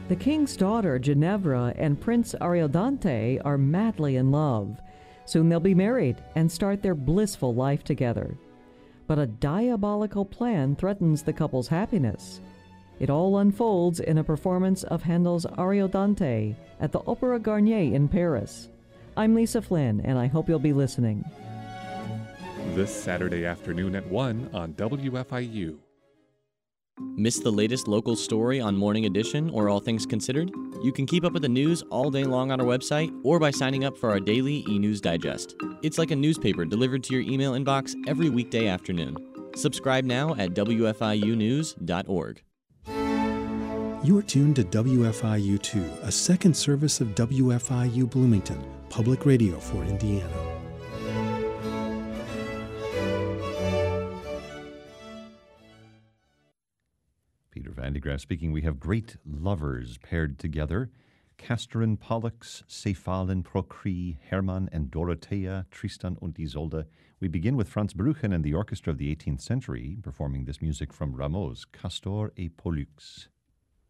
The king's daughter, Ginevra, and Prince Ariodante are madly in love. Soon they'll be married and start their blissful life together. But a diabolical plan threatens the couple's happiness. It all unfolds in a performance of Handel's Ariodante at the Opéra Garnier in Paris. I'm Lisa Flynn, and I hope you'll be listening. This Saturday afternoon at 1 on WFIU. Miss the latest local story on Morning Edition or All Things Considered? You can keep up with the news all day long on our website or by signing up for our daily e-news digest. It's like a newspaper delivered to your email inbox every weekday afternoon. Subscribe now at WFIUnews.org. You're tuned to WFIU2, a second service of WFIU Bloomington, public radio for Indiana. Peter Van de Graaff speaking. We have great lovers paired together. Castor and Pollux, Cephal and Procris, Hermann and Dorothea, Tristan und Isolde. We begin with Franz Bruchen and the orchestra of the 18th century performing this music from Rameau's Castor et Pollux.